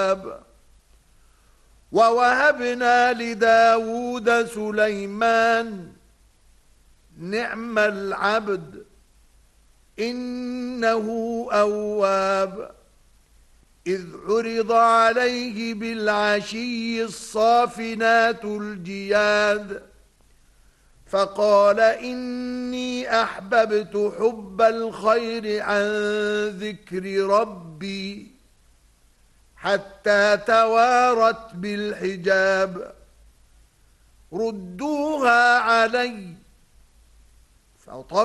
ووهبنا لداود سليمان نعم العبد إنه أواب إذ عرض عليه بالعشي الصافنات الجياد فقال إني أحببت حب الخير عن ذكر ربي حتى توارت بالحجاب ردوها علي